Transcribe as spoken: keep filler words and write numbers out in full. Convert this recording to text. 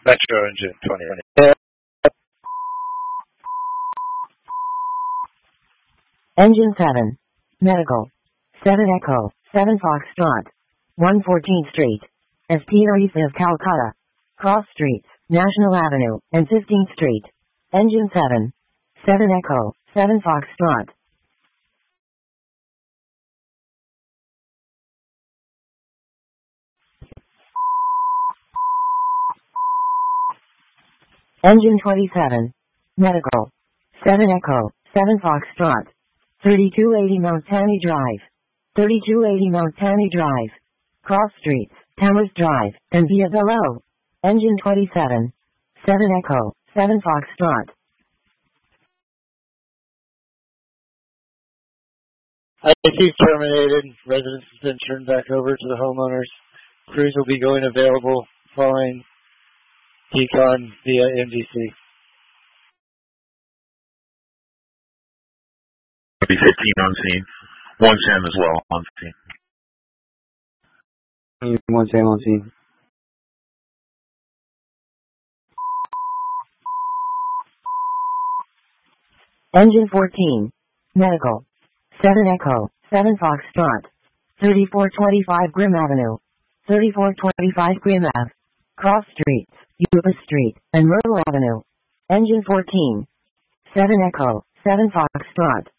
Metro Engine twenty twenty. Engine seven. Medical. seven Echo, seven Foxtrot. one fourteenth Street. S T R E of Calcutta. Cross Streets, National Avenue, and fifteenth Street. Engine seven. seven Echo, seven Foxtrot. Engine twenty-seven. Medical. seven Echo, seven Foxtrot. thirty-two eighty Mount Tanny Drive. thirty-two eighty Mount Tanny Drive. Cross Streets, Tamworth Drive, and via below. Engine twenty-seven. seven Echo, seven Foxtrot. I C terminated. Residents have been turned back over to the homeowners. Crews will be going available following decon via M D C. B fifteen on scene. one Sam as well on scene. one Sam on scene. Engine fourteen. Medical. seven Echo, seven Foxtrot. thirty-four twenty-five Grimm Avenue. thirty-four twenty-five Grimm Ave. Cross Streets, Yuba Street, and Myrtle Avenue. Engine fourteen. seven Echo, seven Foxtrot.